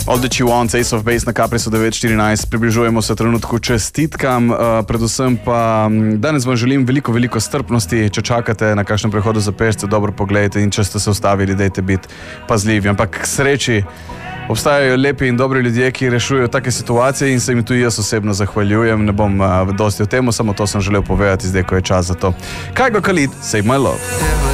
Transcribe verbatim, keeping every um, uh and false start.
All That You Want, Ace of Base na Caprisu devet štirinajst, približujemo se trenutku čestitkam, uh, predvsem pa um, danes vam želim veliko, veliko strpnosti, če čakate na kakšnem prehodu za pešce, dobro pogledajte in če ste se ustavili, dajte biti pazljivi, ampak k sreči obstajajo lepi in dobri ljudje, ki rešujejo take situacije in se jim tudi jaz osebno zahvaljujem, ne bom uh, dosti o temu, samo to sem želel povedati zdaj, ko je čas za to. Kygo Khalid, Save My Love.